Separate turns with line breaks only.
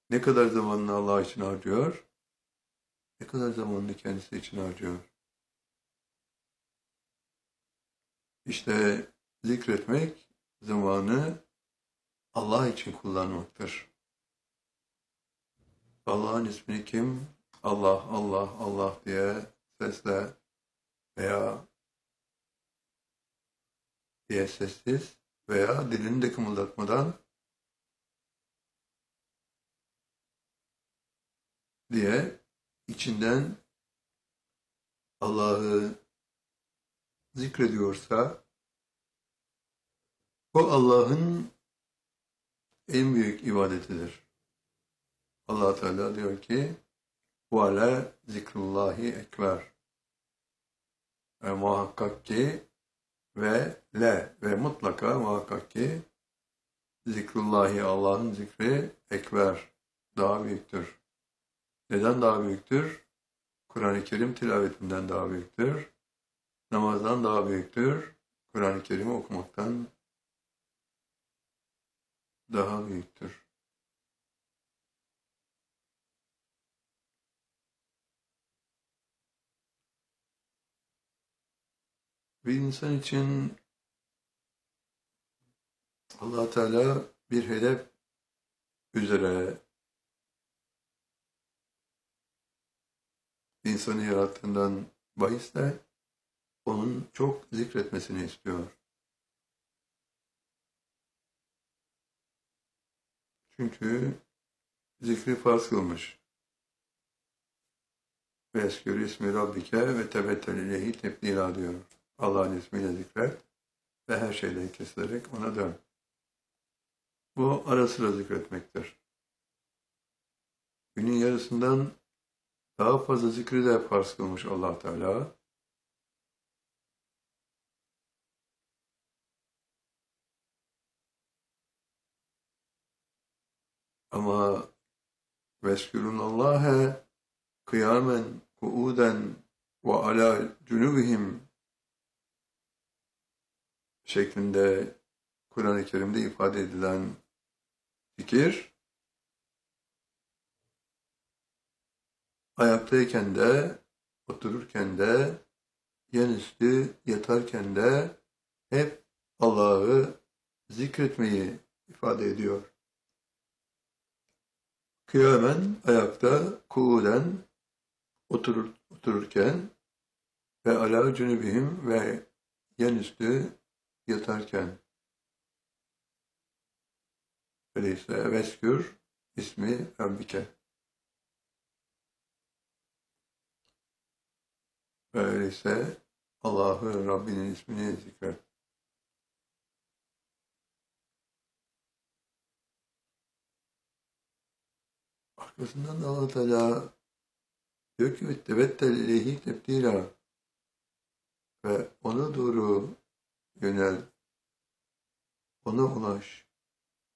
Ne kadar zamanını Allah için harcıyor, ne kadar zamanını kendisi için harcıyor. İşte zikretmek zamanı Allah için kullanmaktır. Allah'ın ismini kim Allah, Allah, Allah diye sesle veya diye sessiz veya dilini de kımıldatmadan diye içinden Allah'ı zikrediyorsa o Allah'ın en büyük ibadetidir. Allah Teala diyor ki وَعَلَى zikrullahi ekber. Muhakkak ki ve mutlaka muhakkak ki zikrullahi Allah'ın zikri ekber daha büyüktür. Neden daha büyüktür? Kur'an-ı Kerim tilavetinden daha büyüktür. Namazdan daha büyüktür. Kur'an-ı Kerim'i okumaktan daha büyüktür. Bir insan için Allah Teala bir hedef üzere insanı yarattığından bahisle onun çok zikretmesini istiyor. Çünkü zikri farz kılmış. Ve eskür ismi Rabbike ve tebettel ileyhi tebdila diyor. Allah'ın ismiyle zikret ve her şeyden kesilerek ona dön. Bu ara sıra zikretmektir. Günün yarısından daha fazla zikri de farz kılmış Allah Teala. Ama veskürüllâhe kıyamen, kuuden ve ala cunubihim şeklinde Kur'an-ı Kerim'de ifade edilen zikir, ayaktayken de, otururken de, yanüstü yatarken de hep Allah'ı zikretmeyi ifade ediyor. Kıyamen ayakta, kuuden otururken ve ala cunubihim ve yanüstü yatarken. Öyleyse veskür ismi Rabbike. Öyleyse Allah'ı Rabbinin ismini zikret. Arkasından da Allah Teala diyor ki tevettel ileyhi tebdila ve ona doğru yönel, ona ulaş.